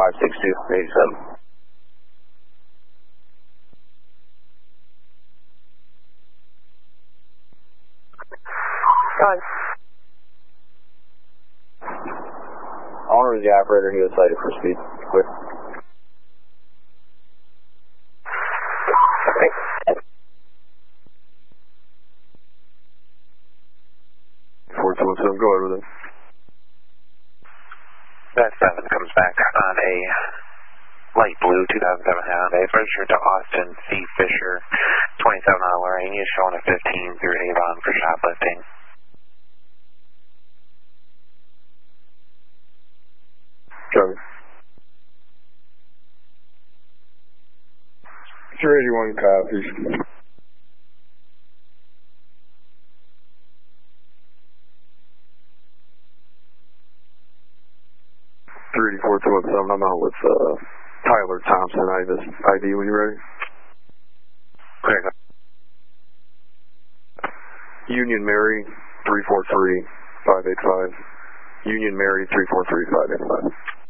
562-87. Gone. Owner is the operator. He was cited for speed. Clear. Okay. 4217, go ahead with it. That 7 comes back on a light blue 2007 Hyundai, registered to Austin C. Fisher, 27 on Lorraine, showing a 15 through Avon for shoplifting. Copy. 381 copies. 384-217, I'm out with Tyler Thompson, ID when you're ready. Clear. Union Mary 343-585. Union Mary 343-585.